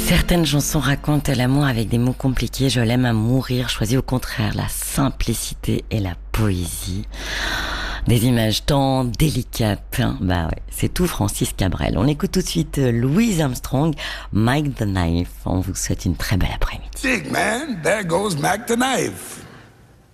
Certaines chansons racontent l'amour avec des mots compliqués. Je l'aime à mourir. Choisis au contraire la simplicité et la poésie. Des images tant délicates. Bah ouais, c'est tout Francis Cabrel. On écoute tout de suite Louis Armstrong, Mike the Knife. On vous souhaite une très belle après-midi. Dig, man, there goes Mac the Knife.